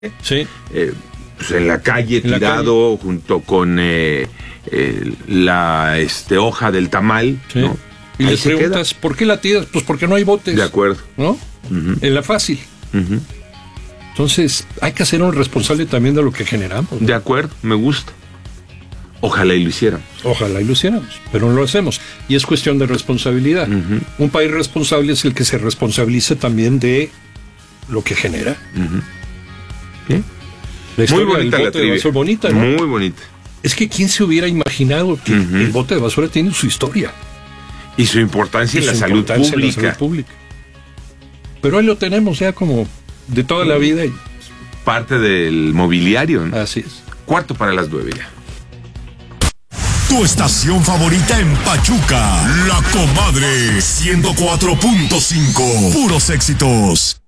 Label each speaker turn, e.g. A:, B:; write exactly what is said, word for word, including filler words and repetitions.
A: Sí.
B: Eh, pues en la calle,
A: en
B: tirado,
A: la calle.
B: junto con eh, eh, la este, hoja del tamal,
A: Sí.
B: ¿no?
A: Y
B: Ahí
A: les
B: se
A: preguntas, ¿por qué la tiras? Pues porque no hay botes.
B: De acuerdo.
A: ¿No?
B: Uh-huh.
A: En la fácil.
B: Uh-huh.
A: Entonces, hay que ser un responsable también de lo que generamos, ¿no?
B: De acuerdo, me gusta. Ojalá y lo hiciéramos.
A: Ojalá y lo hiciéramos, pero no lo hacemos. Y es cuestión de responsabilidad.
B: Uh-huh.
A: Un país responsable es el que se responsabilice también de lo que genera.
B: Uh-huh. ¿Sí?
A: La historia
B: Muy bonita
A: del
B: la
A: bote de
B: trivia.
A: basura, bonita, ¿no?
B: Muy bonita.
A: Es que ¿quién se hubiera imaginado que
B: Uh-huh.
A: el bote de basura tiene su historia?
B: Y su importancia,
A: Y
B: en, la
A: su
B: salud
A: importancia en la
B: pública.
A: salud pública. Pero ahí lo tenemos ya como de toda la vida. Y
B: Parte del mobiliario, ¿no?
A: así es.
B: Cuarto para las nueve ya.
C: Tu estación favorita en Pachuca, La Comadre, ciento cuatro punto cinco. Puros éxitos.